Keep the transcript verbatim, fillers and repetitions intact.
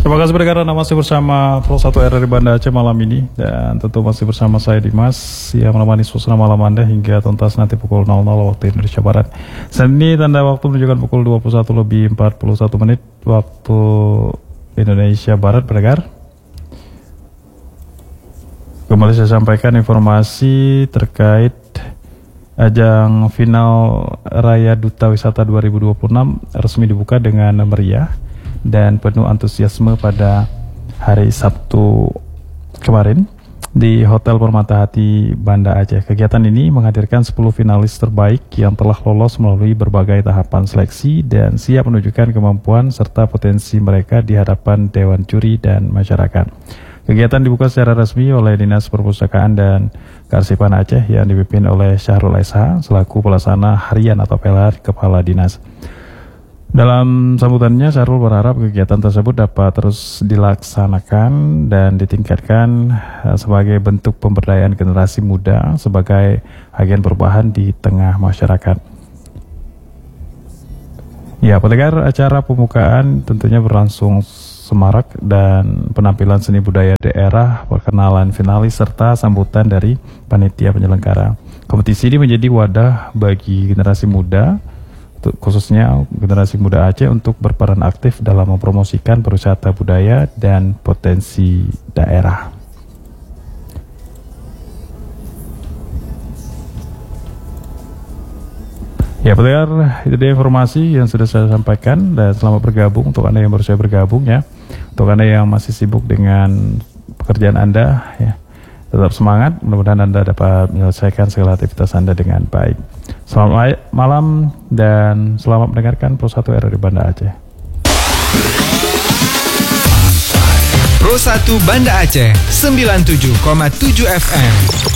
Terima kasih pendengar, Anda masih bersama Pro satu R R I Banda Aceh malam ini. Dan tentu masih bersama saya Dimas yang menemani suasana malam Anda hingga tuntas nanti pukul nol nol waktu Indonesia Barat. Saat ini tanda waktu menunjukkan pukul dua puluh satu lebih empat puluh satu menit waktu Indonesia Barat, pendengar. Kembali saya sampaikan informasi terkait ajang final Raya Duta Wisata dua ribu dua puluh enam resmi dibuka dengan meriah dan penuh antusiasme pada hari Sabtu kemarin di Hotel Permata Hati Banda Aceh. Kegiatan ini menghadirkan sepuluh finalis terbaik yang telah lolos melalui berbagai tahapan seleksi dan siap menunjukkan kemampuan serta potensi mereka di hadapan Dewan Juri dan masyarakat. Kegiatan dibuka secara resmi oleh Dinas Perpustakaan dan Kearsipan Aceh yang dipimpin oleh Syahrul Esha selaku pelaksana harian atau P L H Kepala Dinas. Dalam sambutannya, Syahrul berharap kegiatan tersebut dapat terus dilaksanakan dan ditingkatkan sebagai bentuk pemberdayaan generasi muda sebagai agen perubahan di tengah masyarakat. Ya, pendengar, acara pembukaan tentunya berlangsung semarak dan penampilan seni budaya daerah, perkenalan finalis serta sambutan dari panitia penyelenggara. Kompetisi ini menjadi wadah bagi generasi muda, khususnya generasi muda Aceh, untuk berperan aktif dalam mempromosikan pariwisata budaya dan potensi daerah. Ya, pendengar, itu dia informasi yang sudah saya sampaikan dan selamat bergabung untuk Anda yang baru saya bergabung ya. Untuk Anda yang masih sibuk dengan pekerjaan Anda ya, tetap semangat, mudah-mudahan Anda dapat menyelesaikan segala aktivitas Anda dengan baik. Selamat malam dan selamat mendengarkan Pro satu R R I Banda Aceh. Pro satu Banda Aceh sembilan puluh tujuh koma tujuh F M.